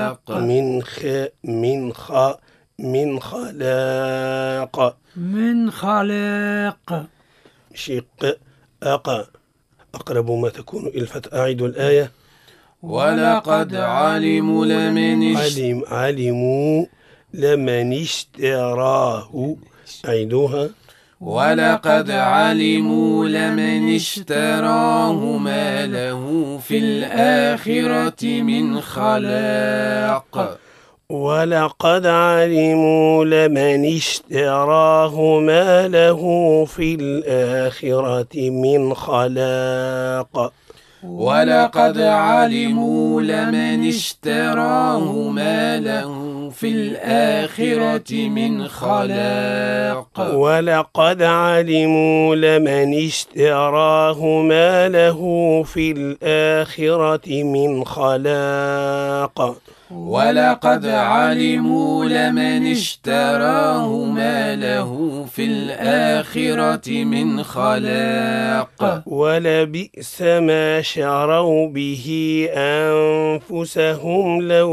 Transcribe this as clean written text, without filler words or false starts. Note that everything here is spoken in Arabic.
خلاق من خلاق من خلاق شق أقرب ما تكون إلى الفتح. أعيد الآية. ولقد علموا علموا لمن اشتراه. أعيدوها. ولقد علموا لمن اشتراه ما له في الآخرة من خلاق ولقد علموا لمن اشتراه ما له في الآخرة من خلاق ولقد علموا لمن اشتراه ما له في الآخرة من خلاق ولقد علموا لمن اشتراه ما له في الآخرة من خلاق ولقد علموا لمن اشتراه ما له في الآخرة من خلاق ولبئس ما شروا به أنفسهم لو